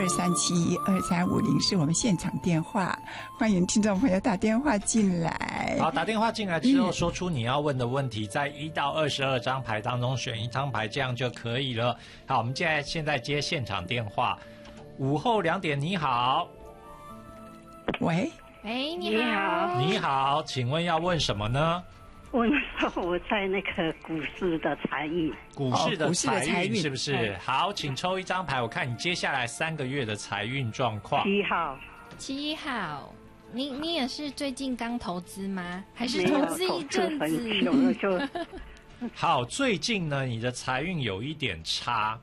237-2350是我们现场电话，欢迎听众朋友打电话进来。 好，打电话进来之后说出你要问的问题，在1到22张牌当中选一张牌，这样就可以了。好，我们现在接现场电话。午后2点，你好。 喂， 你好。 你好，请问要问什么呢？ 我在那个股市的财运。 股市的财运是不是？好，请抽一张牌，我看你接下来3个月的财运状况。 7号。你也是最近刚投资吗？还是投资一阵子？ 好，最近呢，你的财运有一点差。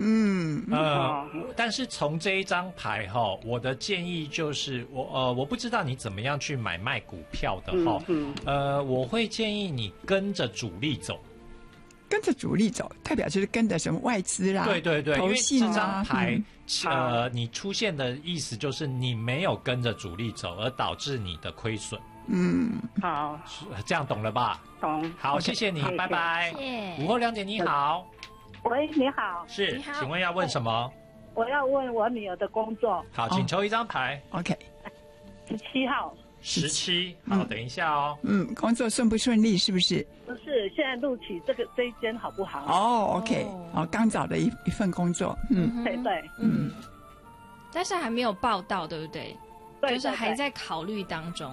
但是从这一张牌哈，我的建议就是我不知道你怎么样去买卖股票的哈，我会建议你跟着主力走。 跟着主力走，代表就是跟着什么外资啦， 对， 投信因为这张牌，你出现的意思就是你没有跟着主力走，而导致你的亏损。 好， 这样懂了吧？ 懂。 好，谢谢你，拜拜。午后2点，你好。 喂，你好。 是，请问要问什么？ 我要问我女儿的工作。 好，请抽一张牌。 OK。 17号。 17，好，等一下哦。 工作顺不顺利？是不是？ 不是，现在录取这一间好不好？ OK，刚找的一份工作。 对。 但是还没有报到，对不对？ 对， 就是还在考虑当中。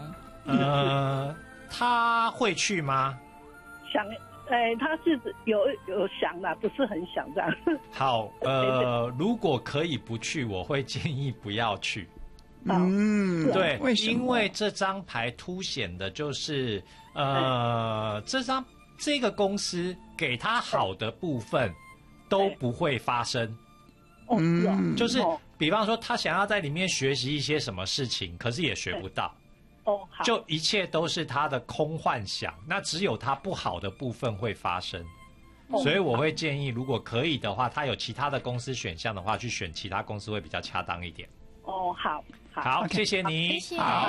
他会去吗？ 他是有想啦，不是很想这样。 好，如果可以不去，我会建议不要去。对，因为这张牌凸显的就是这个公司给他好的部分都不会发生。就是比方说他想要在里面学习一些什么事情，可是也学不到。 好， 就一切都是他的空幻想，那只有他不好的部分会发生。所以我会建议，如果可以的话，他有其他的公司选项的话，去选其他公司会比较恰当一点。好，谢谢你。好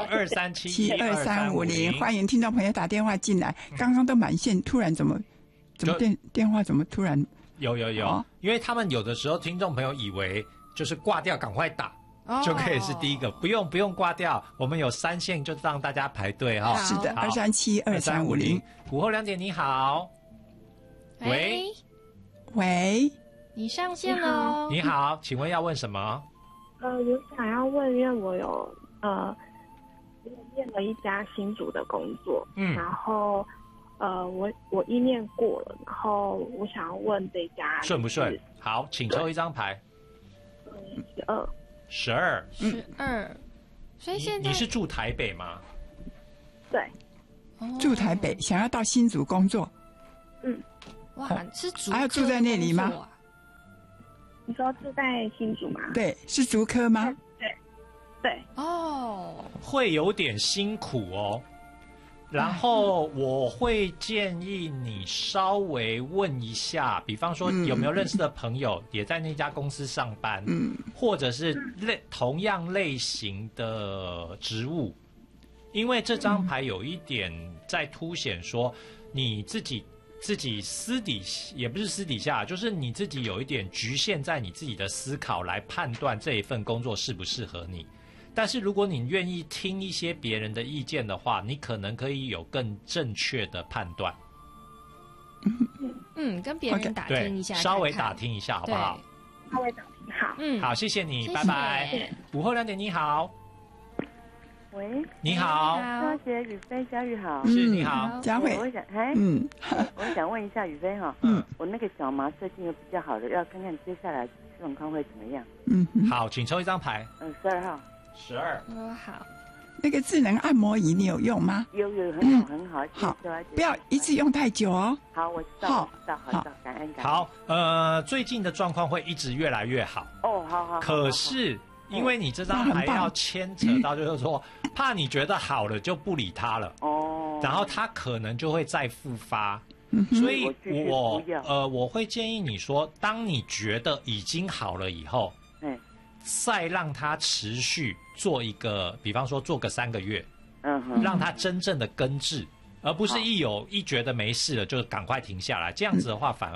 ，237-2350， 欢迎听众朋友打电话进来。刚刚都满线，突然怎么电话怎么突然？ 有，因为他们有的时候听众朋友以为就是挂掉，赶快打。就可以是第一个，不用挂掉，我们有3线，就让大家排队哈。 是的，237-2350。 午后2点，你好。喂， 你上线了。 你好，请问要问什么？ 我想要问，因为我有念了一家新竹的工作，然后我意念过了，然后我想要问这家顺不顺？好，请抽一张牌。12， 所以现在你是住台北吗？ 对， 住台北，想要到新竹工作。 哇，是竹科还要住在那里吗？ 你说住在新竹吗？ 对，是竹科吗？ 对。 会有点辛苦哦。然后我会建议你稍微问一下，比方说有没有认识的朋友也在那家公司上班，或者是同样类型的职务，因为这张牌有一点在凸显说你自己私底也不是私底下，就是你自己有一点局限在你自己的思考来判断这一份工作适不适合你。但是如果你愿意听一些别人的意见的话，你可能可以有更正确的判断。 跟别人打听一下， 稍微打听一下好不好？ 稍微打听好。 好，谢谢你，拜拜。午后2点，你好。 喂， 你好。 张学宇飞，佳玉好。 是，你好， 佳慧。 我想问一下宇飞哈，我那个小麻最近有比较好的，要看看接下来状况会怎么样。 好，请抽一张牌。 12号。 12。 好。 那个智能按摩仪你有用吗？ 有，很好。 好，不要一次用太久哦。 好，我知道。好，感恩。 好，最近的状况会一直越来越好。 好。 可是因为你这张牌要牵扯到，就是说，怕你觉得好了就不理他了。然后他可能就会再复发。所以我会建议你说，当你觉得已经好了以后，再让他持续做一个，比方说做个3个月，让他真正的根治，而不是一觉得没事了就赶快停下来，这样子的话反而